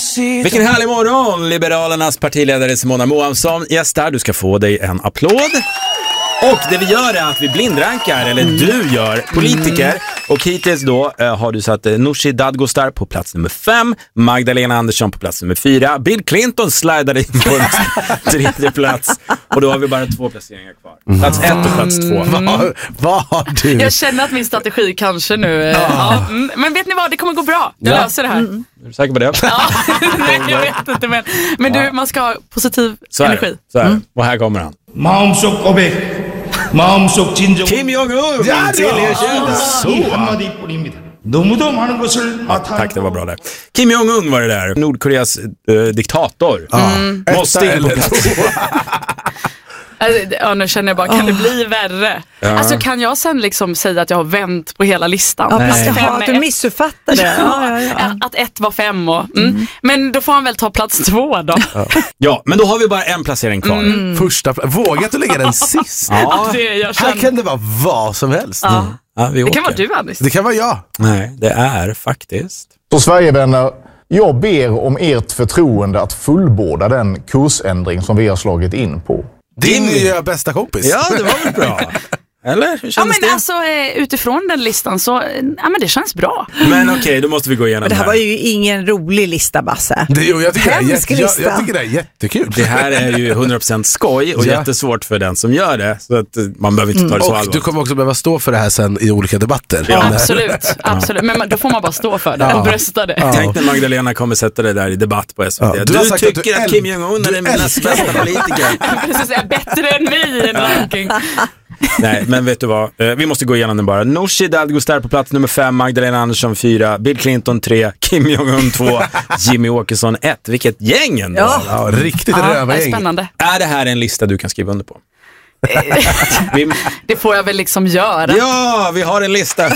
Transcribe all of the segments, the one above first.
Vilken härlig morgon! Liberalernas partiledare Simona Moansson gästar. Du ska få dig en applåd. Och det vi gör är att vi blindrankar, eller du gör, politiker. Och hittills då har du satt Nooshi Dadgostar på plats nummer 5, Magdalena Andersson på plats nummer 4, Bill Clinton slidade in på en tredje plats. Och då har vi bara 2 placeringar kvar. Plats 1 och plats 2. Vad har du? Jag känner att min strategi kanske nu... Men vet ni vad, det kommer gå bra. Jag löser det här. Är du säker på det? Ja, nej, jag vet inte. Men du, man ska ha positiv energi. Så är det. Och här kommer han. 마음속 고백, 마음속 진정. Kim Jong-un! 한마디뿐입니다. 너무도 많은 것을 맡아. Tack, det var bra där. Kim Jong-un var det där. Nordkoreas diktator. Måste in på plats. Ja, nu känner jag bara, kan det bli värre? Alltså kan jag sen liksom säga att jag har vänt på hela listan? Ja, att du missuppfattade. Att 1 var 5 och, men då får han väl ta plats 2 då. Ja, men då har vi bara en placering kvar. Första vågat att lägga den sist. Här kan det vara vad som helst. Ja, det kan vara du, Anders. Det kan vara jag. Nej, det är faktiskt. Så Sverigevänner, jag ber om ert förtroende att fullborda den kursändring som vi har slagit in på. Din nya bästa kompis. Ja, det var väl bra. Eller? Hur känns det? Alltså utifrån den listan så, men det känns bra. Men okej, då måste vi gå igenom det här. Var ju ingen rolig lista, Basse. Jag tycker det är jättekul. Det här är ju 100% skoj och jättesvårt för den som gör det. Så att man behöver inte ta det så allvarligt. Du kommer också behöva stå för det här sen i olika debatter. Ja, absolut. Men då får man bara stå för det och brösta det. Tänk när Magdalena kommer sätta det där i debatt på SVT. Du tycker att Kim Jong-un är den bästa politiker. Precis, är bättre än mig i en ranking. Nej, men vet du vad? Vi måste gå igenom den bara. Nooshi Dadgostar på plats nummer 5, Magdalena Andersson 4, Bill Clinton 3, Kim Jong-un 2, Jimmy Åkesson 1. Vilket gäng ändå. Ja, riktigt rövargäng. Spännande. Är det här en lista du kan skriva under på? Det får jag väl liksom göra. Ja, vi har en lista.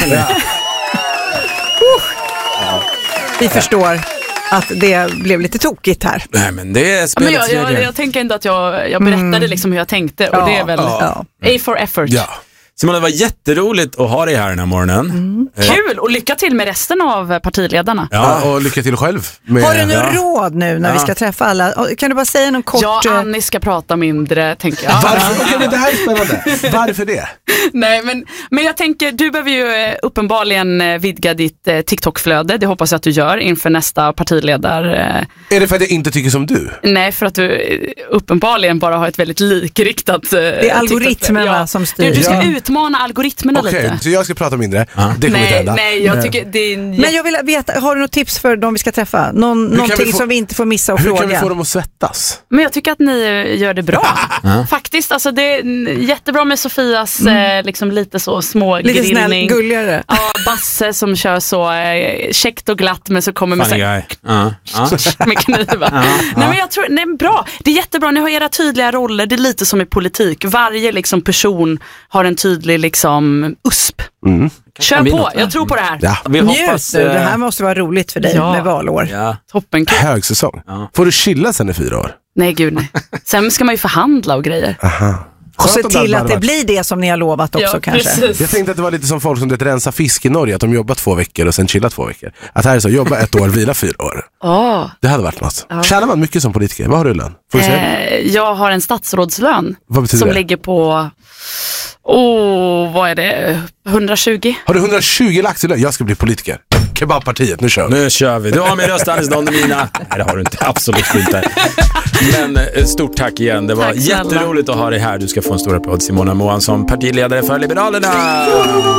Vi förstår att det blev lite tokigt här. Nej, men det är spelets regler. Jag tänker ändå att jag berättade liksom hur jag tänkte. Och det är väl A for effort. Ja. Simona, det var jätteroligt att ha dig här den här morgonen. Kul, och lycka till med resten av partiledarna. Ja, och lycka till själv. Har du någon råd nu när vi ska träffa alla? Kan du bara säga någon kort... Ja, Annie ska prata mindre, tänker jag. Varför? Okay, det här är spännande. Varför det? Nej, men jag tänker, du behöver ju uppenbarligen vidga ditt TikTok-flöde. Det hoppas jag att du gör inför nästa partiledare. Är det för att jag inte tycker som du? Nej, för att du uppenbarligen bara har ett väldigt likriktat det är algoritmerna som styr. Du ska utmana algoritmerna lite. Okej, så jag ska prata mindre. Det kommer inte hända. Nej, jag tycker det är Men jag vill veta, har du något tips för de vi ska träffa? Någonting som vi inte får missa och fråga? Hur kan vi få dem att svettas? Men jag tycker att ni gör det bra. Faktiskt, alltså det är jättebra med Sofias liksom lite så små lite grillning. Snäll, gulligare. Ja, Basse som kör så käckt och glatt men så kommer med med knivar. Nej, men jag tror, nej, bra. Det är jättebra, ni har era tydliga roller. Det är lite som i politik. Varje liksom person har en tydlig liksom USP. Kör på, jag tror på det här. Ja. Vi hoppas, det här måste vara roligt för dig med valår. Ja. Toppen. Högsäsong. Får du chilla sen i 4 år? Nej, gud nej. Sen ska man ju förhandla och grejer. Och se till att det blir det som ni har lovat också kanske. Precis. Jag tänkte att det var lite som folk som rensa fisk i Norge, att de jobbar 2 veckor och sen chillar 2 veckor. Att här är så, jobba 1 år, vila 4 år. Det hade varit något. Tjänar man mycket som politiker? Vad har du i lön? Jag har en statsrådslön. Vad betyder som det? ligger på vad är det? 120. Har du 120 lax i lön? Jag ska bli politiker. Kebabpartiet, nu kör vi. Du har min röst, Anders Don-Mina. Nej, det har du inte, absolut inte. Men stort tack igen. Det var jätteroligt att ha dig här. Du ska få en stor applåd, Simona Moansson, partiledare för Liberalerna.